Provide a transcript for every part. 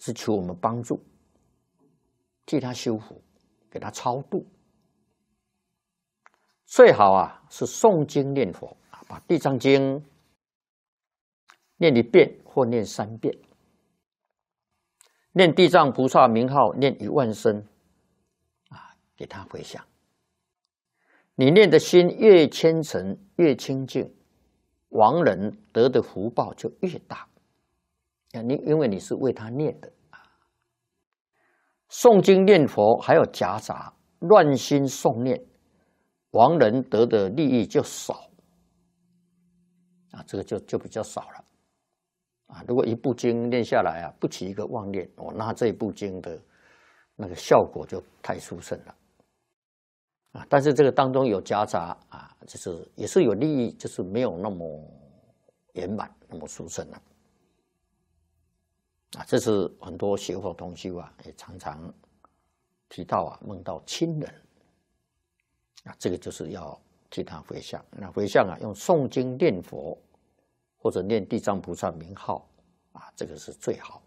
是求我们帮助，替他修福，给他超度。最好啊是诵经念佛啊，把《地藏经》念1遍或念3遍，念地藏菩萨名号念10000声啊，给他回向。你念的心越虔诚越清净，亡人得的福报就越大。因为你是为他念的啊。诵经念佛还有夹杂乱心诵念，亡人得的利益就少啊，这个就比较少了啊。如果一部经念下来啊，不起一个妄念哦，那这一部经的那个效果就太殊胜了啊。但是这个当中有夹杂啊，就是也是有利益，就是没有那么圆满，那么殊胜了。啊，这是很多学佛同修啊，也常常提到啊，梦到亲人啊，这个就是要替他回向。那回向啊，用诵经念佛或者念地藏菩萨名号啊，这个是最好。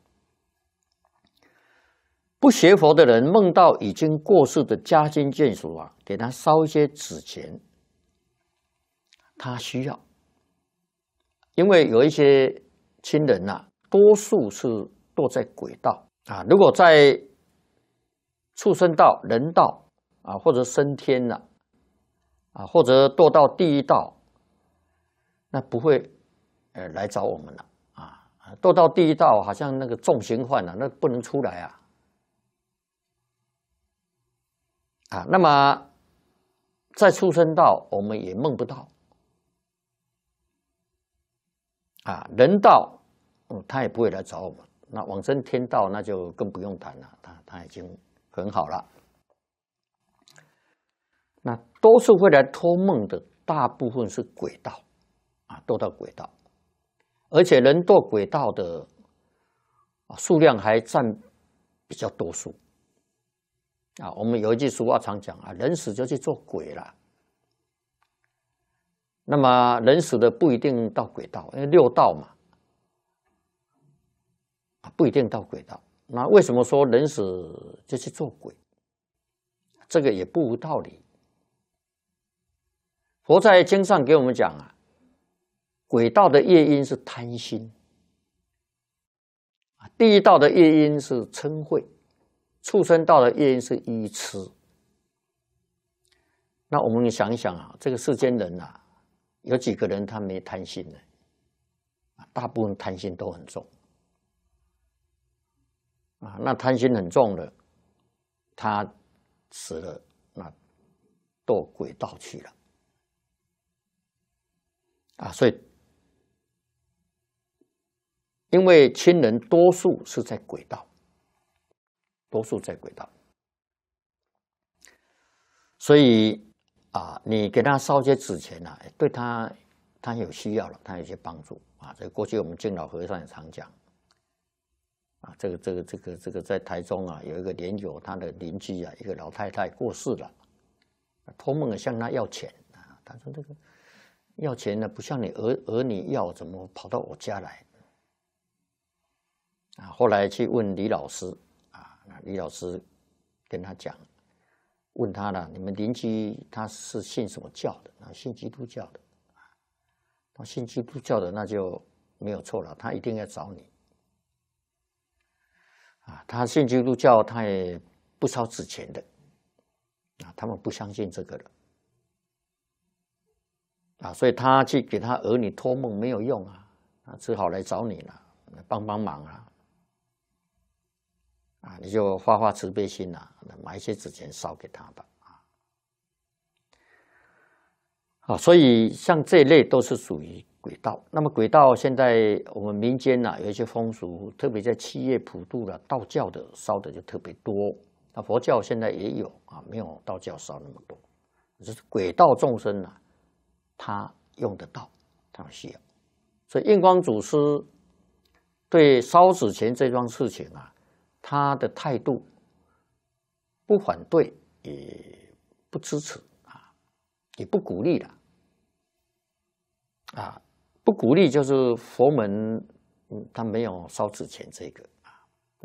不学佛的人梦到已经过世的家亲眷属啊，给他烧一些纸钱，他需要，因为有一些亲人啊，多数是堕在鬼道啊，如果在畜生道、人道啊，或者升天了啊，或者堕到地狱道，那不会来找我们了啊。堕到地狱道，好像那个重刑犯啊，那不能出来啊。啊，那么在畜生道，我们也梦不到啊，人道，他也不会来找我们。那往生天道那就更不用谈了，他已经很好了。那都是会来托梦的，大部分是鬼道啊，堕到鬼道，而且人堕鬼道的数量还占比较多数啊。我们有一句俗话常讲啊，人死就去做鬼了。那么人死的不一定到鬼道，因为6道嘛。不一定到鬼道，那为什么说人死就去做鬼？这个也不无道理。佛在经上给我们讲啊，鬼道的业因是贪心，地狱道的业因是嗔恚，畜生道的业因是愚痴。那我们想一想啊，这个世间人啊，有几个人他没贪心呢？大部分贪心都很重。啊，那贪心很重的，他死了，那堕鬼道去了啊。所以，因为亲人多数是在鬼道，多数在鬼道，所以啊，你给他烧些纸钱啊，对他有需要了，他有些帮助啊。这过去我们敬老和尚也常讲。啊，这个在台中啊，有一个莲友，他的邻居啊，一个老太太过世了，托梦向他要钱啊。他说：“这个要钱呢，不像你儿女要，怎么跑到我家来？”啊，后来去问李老师啊，李老师跟他讲，问他了，你们邻居他是信什么教的？啊，信基督教的。他信基督教的，那就没有错了，他一定要找你。啊，他信基督教，他也不烧纸钱的，啊，他们不相信这个了，啊，所以他去给他儿女托梦没有用啊，只好来找你了，帮帮忙啊，啊，你就发慈悲心啊，买一些纸钱烧给他吧，啊，所以像这一类都是属于鬼道。那么鬼道现在我们民间啊有一些风俗，特别在7月普渡了，道教的烧的就特别多。那佛教现在也有啊，没有道教烧那么多。就是鬼道众生啊，他用得到，他需要。所以印光祖师对烧纸钱这桩事情啊，他的态度不反对，也不支持啊，也不鼓励了。啊，不鼓励就是佛门，他没有烧纸钱这个